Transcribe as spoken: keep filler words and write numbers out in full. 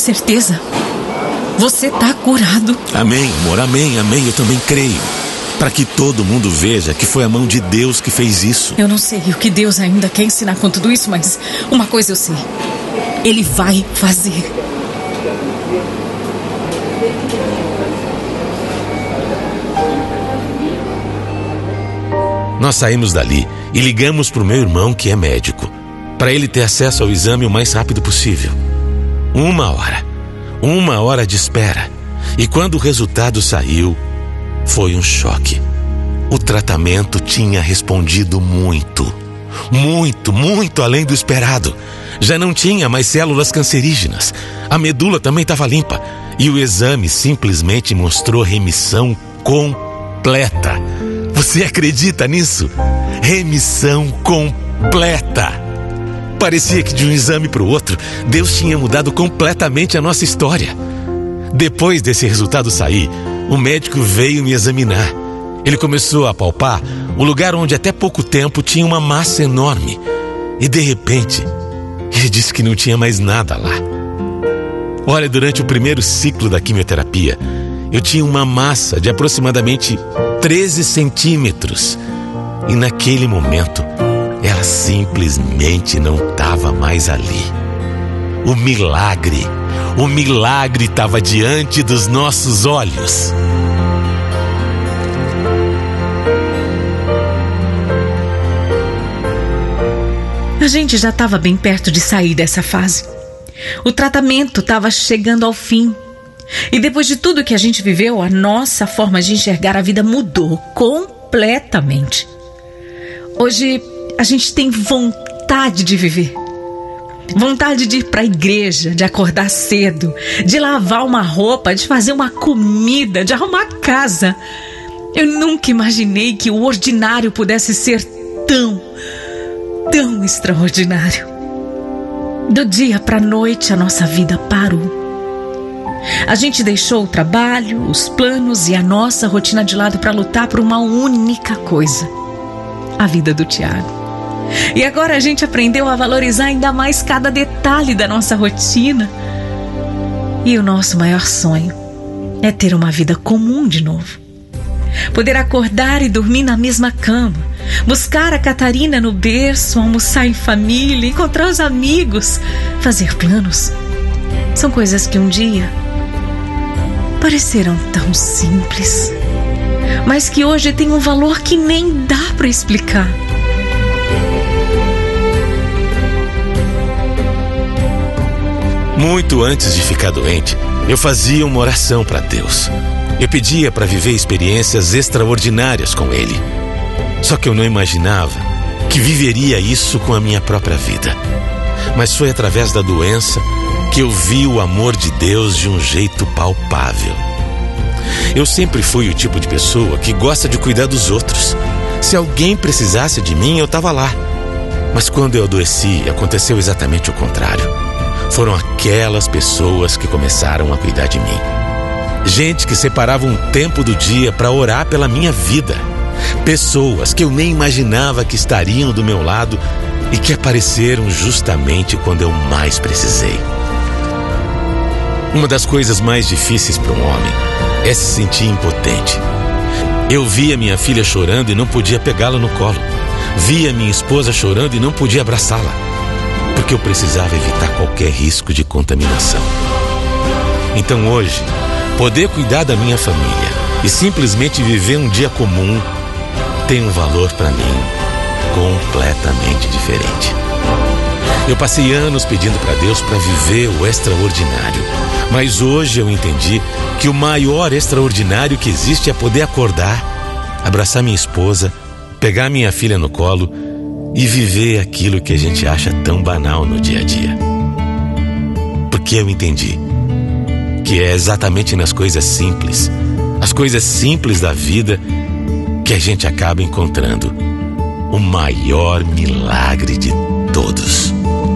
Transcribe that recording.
certeza. Você tá curado. Amém, amor, amém, amém, eu também creio. Para que todo mundo veja que foi a mão de Deus que fez isso. Eu não sei o que Deus ainda quer ensinar com tudo isso, mas uma coisa eu sei. Ele vai fazer. Nós saímos dali e ligamos para o meu irmão, que é médico, para ele ter acesso ao exame o mais rápido possível. Uma hora. Uma hora de espera. E quando o resultado saiu, foi um choque. O tratamento tinha respondido muito. Muito, muito além do esperado. Já não tinha mais células cancerígenas. A medula também estava limpa. E o exame simplesmente mostrou remissão completa. Você acredita nisso? Remissão completa. Parecia que de um exame para o outro, Deus tinha mudado completamente a nossa história. Depois desse resultado sair, o médico veio me examinar. Ele começou a palpar o lugar onde até pouco tempo tinha uma massa enorme. E de repente, ele disse que não tinha mais nada lá. Olha, durante o primeiro ciclo da quimioterapia, eu tinha uma massa de aproximadamente treze centímetros. E naquele momento, ela simplesmente não estava mais ali. O milagre, o milagre estava diante dos nossos olhos. A gente já estava bem perto de sair dessa fase. O tratamento estava chegando ao fim. E depois de tudo que a gente viveu, a nossa forma de enxergar a vida mudou completamente. Hoje a gente tem vontade de viver. Vontade de ir para a igreja, de acordar cedo, de lavar uma roupa, de fazer uma comida, de arrumar a casa. Eu nunca imaginei que o ordinário pudesse ser tão, tão extraordinário. Do dia para a noite, a nossa vida parou. A gente deixou o trabalho, os planos e a nossa rotina de lado para lutar por uma única coisa: a vida do Tiago. E agora a gente aprendeu a valorizar ainda mais cada detalhe da nossa rotina. E o nosso maior sonho é ter uma vida comum de novo. Poder acordar e dormir na mesma cama, buscar a Catarina no berço, almoçar em família, encontrar os amigos, fazer planos. São coisas que um dia pareceram tão simples, mas que hoje têm um valor que nem dá para explicar. Muito antes de ficar doente, eu fazia uma oração para Deus. Eu pedia para viver experiências extraordinárias com Ele. Só que eu não imaginava que viveria isso com a minha própria vida. Mas foi através da doença que eu vi o amor de Deus de um jeito palpável. Eu sempre fui o tipo de pessoa que gosta de cuidar dos outros. Se alguém precisasse de mim, eu estava lá. Mas quando eu adoeci, aconteceu exatamente o contrário. Foram aquelas pessoas que começaram a cuidar de mim. Gente que separava um tempo do dia para orar pela minha vida. Pessoas que eu nem imaginava que estariam do meu lado e que apareceram justamente quando eu mais precisei. Uma das coisas mais difíceis para um homem é se sentir impotente. Eu via minha filha chorando e não podia pegá-la no colo. Via minha esposa chorando e não podia abraçá-la, porque eu precisava evitar qualquer risco de contaminação. Então hoje, poder cuidar da minha família e simplesmente viver um dia comum tem um valor para mim completamente diferente. Eu passei anos pedindo para Deus para viver o extraordinário, mas hoje eu entendi que o maior extraordinário que existe é poder acordar, abraçar minha esposa, pegar minha filha no colo e viver aquilo que a gente acha tão banal no dia a dia. Porque eu entendi que é exatamente nas coisas simples, as coisas simples da vida, que a gente acaba encontrando o maior milagre de todos.